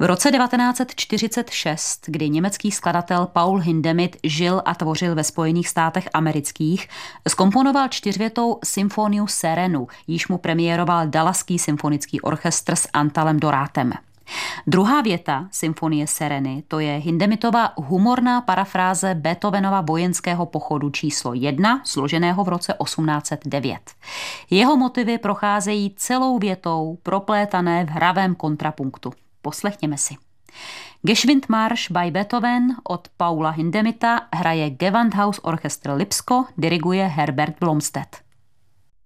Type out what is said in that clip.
V roce 1946, kdy německý skladatel Paul Hindemith žil a tvořil ve Spojených státech amerických, zkomponoval čtyřvětou symfoniu Serenu, jíž mu premiéroval Dallaský symfonický orchestr s Antalem Dorátem. Druhá věta symfonie Sereny, to je Hindemithova humorná parafráze Beethovenova vojenského pochodu číslo 1, složeného v roce 1809. Jeho motivy procházejí celou větou, proplétané v hravém kontrapunktu. Poslechněme si. Geschwindmarsch by Beethoven od Paula Hindemitha hraje Gewandhausorchestr Lipsko, diriguje Herbert Blomstedt.